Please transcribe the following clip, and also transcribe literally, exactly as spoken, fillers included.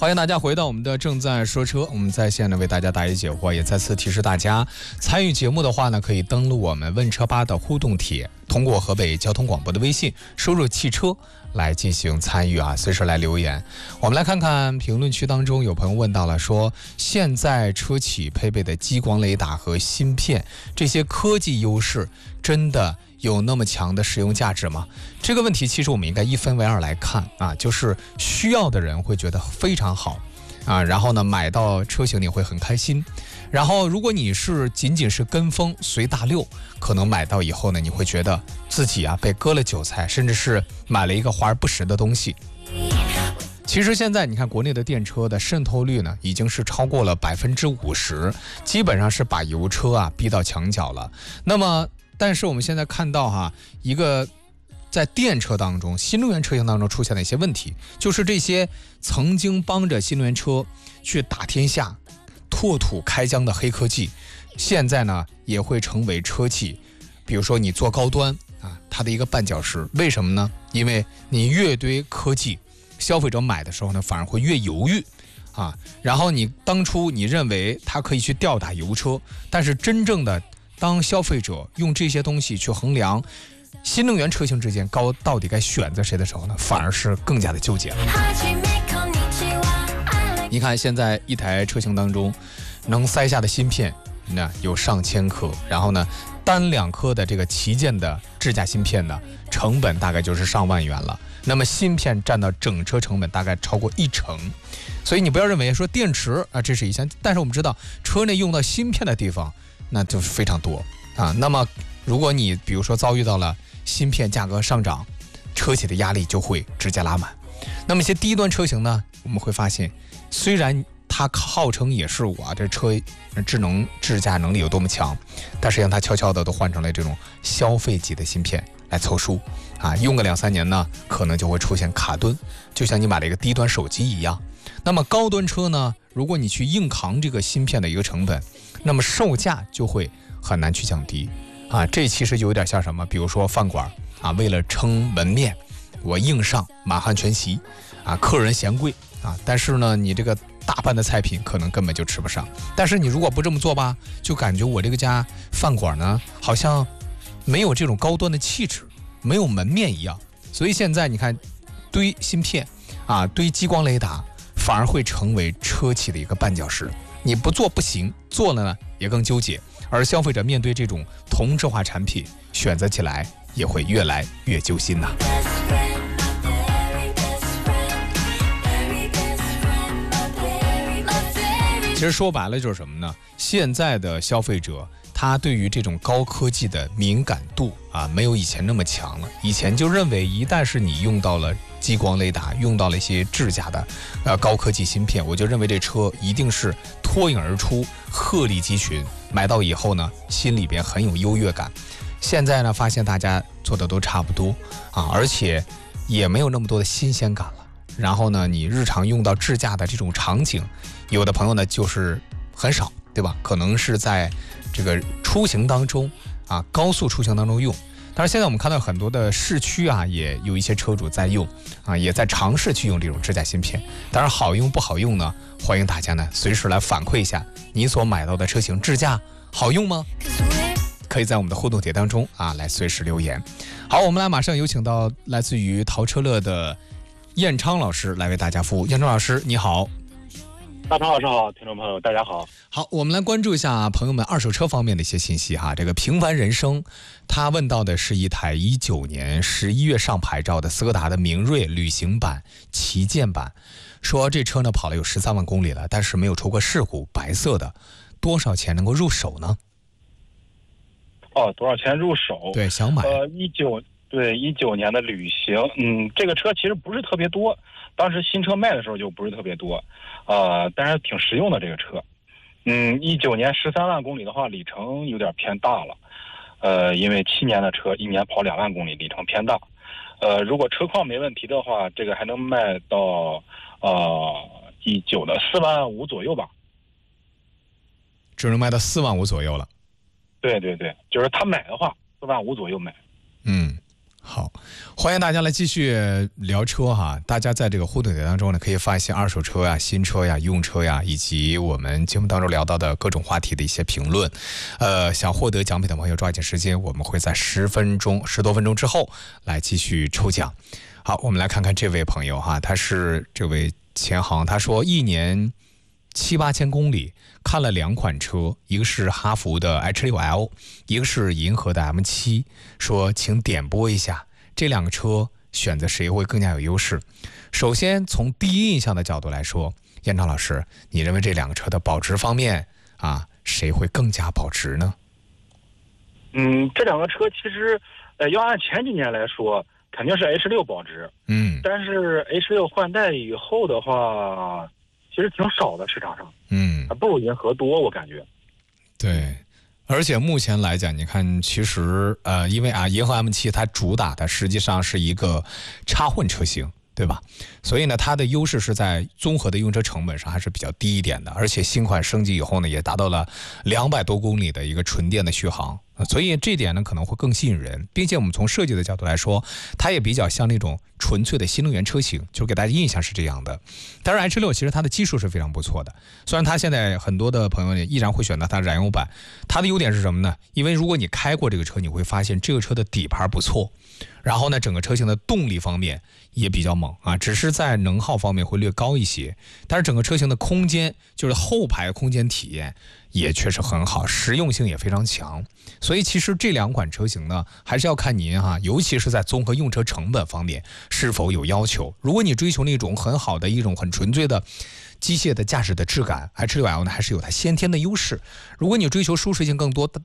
欢迎大家回到我们的正在说车，我们在线呢为大家答疑解惑，也再次提示大家，参与节目的话呢，可以登录我们问车吧的互动帖，通过河北交通广播的微信输入汽车来进行参与啊，随时来留言。我们来看看评论区当中有朋友问到了说，现在车企配备的激光雷达和芯片这些科技优势真的有那么强的实用价值吗？这个问题其实我们应该一分为二来看啊，就是需要的人会觉得非常好啊，然后呢买到车型你会很开心，然后如果你是仅仅是跟风随大溜，可能买到以后呢你会觉得自己啊被割了韭菜，甚至是买了一个华而不实的东西。其实现在你看国内的电车的渗透率呢已经是超过了百分之五十，基本上是把油车啊逼到墙角了。那么但是我们现在看到哈，一个在电车当中新能源车型当中出现的一些问题，就是这些曾经帮着新能源车去打天下拓土开疆的黑科技，现在呢也会成为车企比如说你做高端啊它的一个绊脚石。为什么呢？因为你越堆科技，消费者买的时候呢反而会越犹豫啊，然后你当初你认为它可以去吊打油车，但是真正的当消费者用这些东西去衡量新能源车型之间高到底该选择谁的时候呢，反而是更加的纠结了。你看现在一台车型当中能塞下的芯片那有上千颗，然后呢单两颗的这个旗舰的智驾芯片呢成本大概就是上万元了，那么芯片占到整车成本大概超过一成。所以你不要认为说电池啊这是一项，但是我们知道车内用到芯片的地方那就是非常多啊。那么如果你比如说遭遇到了芯片价格上涨，车企的压力就会直接拉满。那么一些低端车型呢，我们会发现虽然它号称也是我这车智能智驾能力有多么强，但实际上它悄悄的都换成了这种消费级的芯片来凑数啊，用个两三年呢可能就会出现卡顿，就像你买了一个低端手机一样。那么高端车呢，如果你去硬扛这个芯片的一个成本，那么售价就会很难去降低啊。这其实就有点像什么，比如说饭馆啊，为了撑门面我硬上满汉全席啊，客人嫌贵啊，但是呢你这个大半的菜品可能根本就吃不上。但是你如果不这么做吧，就感觉我这个家饭馆呢好像没有这种高端的气质，没有门面一样。所以现在你看堆芯片啊，堆激光雷达反而会成为车企的一个绊脚石，你不做不行，做了呢也更纠结，而消费者面对这种同质化产品选择起来也会越来越揪心呐。其实说白了就是什么呢？现在的消费者他对于这种高科技的敏感度啊，没有以前那么强了。以前就认为一旦是你用到了激光雷达，用到了一些智驾的呃高科技芯片，我就认为这车一定是脱颖而出，鹤立鸡群，买到以后呢心里边很有优越感。现在呢发现大家做的都差不多啊，而且也没有那么多的新鲜感了。然后呢你日常用到智驾的这种场景，有的朋友呢就是很少，对吧？可能是在这个出行当中啊，高速出行当中用。但是现在我们看到很多的市区啊，也有一些车主在用啊，也在尝试去用这种智驾芯片。当然好用不好用呢，欢迎大家呢随时来反馈一下你所买到的车型智驾好用吗？可以在我们的互动帖当中啊来随时留言。好，我们来马上有请到来自于淘车乐的燕昌老师来为大家服务。燕昌老师你好。 大昌老师好，听众朋友大家好。 好，我们来关注一下朋友们二手车方面的一些信息哈。这个平凡人生他问到的是一台一九年十一月上牌照的斯柯达的明锐旅行版旗舰版，说这车呢跑了有十三万公里了，但是没有出过事故，白色的，多少钱能够入手呢？ 哦，多少钱入手？ 对，想买。 呃，一九对一九年的旅行，嗯，这个车其实不是特别多，当时新车卖的时候就不是特别多，呃，但是挺实用的这个车。嗯，一九年十三万公里的话，里程有点偏大了，呃，因为七年的车一年跑两万公里，里程偏大。呃，如果车况没问题的话，这个还能卖到呃一九的四万五左右吧。 只能卖到四万五左右了。 对对对，就是他买的话，四万五左右买。 嗯， 好，欢迎大家来继续聊车哈。大家在这个互动帖当中呢，可以发一些二手车呀、新车呀、用车呀，以及我们节目当中聊到的各种话题的一些评论。呃，想获得奖品的朋友抓紧时间，我们会在十分钟、十多分钟之后来继续抽奖。好，我们来看看这位朋友哈，他是这位钱航，他说一年七八千公里。看了两款车，一个是哈弗的 H 六 L， 一个是银河的 M 七， 说请点拨一下这两个车选择谁会更加有优势。首先从第一印象的角度来说，燕超老师，你认为这两个车的保值方面啊，谁会更加保值呢？ 嗯，这两个车其实呃要按前几年来说肯定是 H 六 保值， 嗯， 但是 H 六 换代以后的话其实挺少的，市场上， 嗯， 不如银河多，我感觉。 对，而且目前来讲，你看，其实呃，因为啊，银河 M 七 它主打的实际上是一个插混车型，对吧？所以呢，它的优势是在综合的用车成本上还是比较低一点的，而且新款升级以后呢，也达到了两百多公里的一个纯电的续航。所以这点呢可能会更吸引人，并且我们从设计的角度来说，它也比较像那种纯粹的新能源车型，就给大家印象是这样的。当然 H 六 其实它的技术是非常不错的，虽然它现在很多的朋友呢依然会选择它燃油版，它的优点是什么呢？因为如果你开过这个车，你会发现这个车的底盘不错，然后呢整个车型的动力方面也比较猛啊，只是在能耗方面会略高一些，但是整个车型的空间，就是后排空间体验也确实很好，实用性也非常强。所以其实这两款车型呢，还是要看您哈，尤其是在综合用车成本方面是否有要求。如果你追求那种很好的一种很纯粹的机械的驾驶的质感， H 六 L 呢还是有它先天的优势。如果你追求舒适性更多，